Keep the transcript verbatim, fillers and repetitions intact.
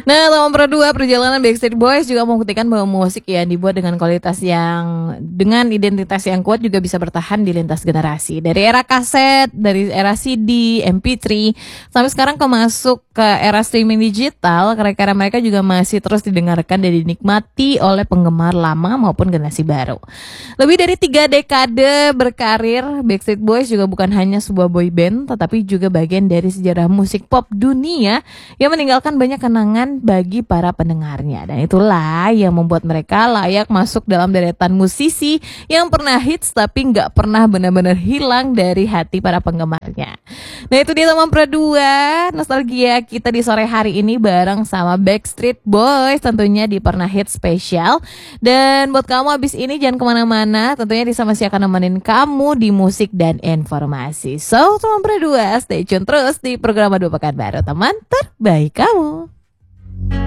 Nah, nomor dua, perjalanan Backstreet Boys juga membuktikan bahwa musik yang dibuat dengan kualitas yang dengan identitas yang kuat juga bisa bertahan di lintas generasi. Dari era kaset, dari era C D, M P tiga, sampai sekarang ke masuk ke era streaming digital, karya-karya mereka juga masih terus didengarkan dan dinikmati oleh penggemar lama maupun generasi baru. Lebih dari tiga dekade berkarir, Backstreet Boys juga bukan hanya sebuah boy band, tetapi juga bagian dari sejarah musik pop dunia yang meninggalkan banyak kenangan bagi para pendengarnya. Dan itulah yang membuat mereka layak masuk dalam deretan musisi yang pernah hits tapi nggak pernah benar-benar hilang dari hati para penggemarnya. Nah, itu dia teman Pro dua, nostalgia kita di sore hari ini bareng sama Backstreet Boys, tentunya di Pernah Hits Special. Dan buat kamu abis ini jangan kemana-mana, tentunya Risa masih akan nemenin kamu di musik dan informasi. So, teman Pro dua, stay tune terus di program Dua Pekan Baru, teman terbaik kamu.